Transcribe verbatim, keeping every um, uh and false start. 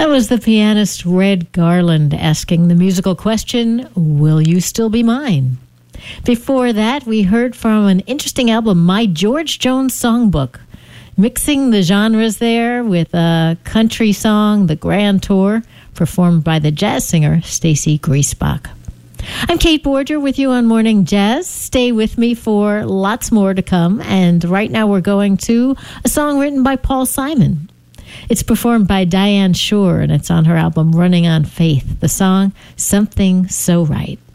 That was the pianist Red Garland asking the musical question, "Will You Still Be Mine?" Before that, we heard from an interesting album, My George Jones Songbook, mixing the genres there with a country song, The Grand Tour, performed by the jazz singer Stacy Griesbach. I'm Kate Borger with you on Morning Jazz. Stay with me for lots more to come, and right now we're going to a song written by Paul Simon. It's performed by Diane Shore, and it's on her album Running on Faith. The song, Something So Right.